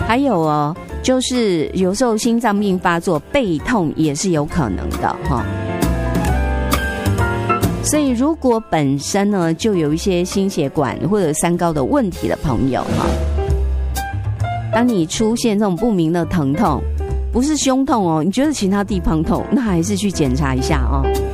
还有哦，就是有时候心脏病发作，背痛也是有可能的哈。所以如果本身呢就有一些心血管或者三高的问题的朋友哈，当你出现这种不明的疼痛，不是胸痛哦，你觉得其他地方痛，那还是去检查一下哦。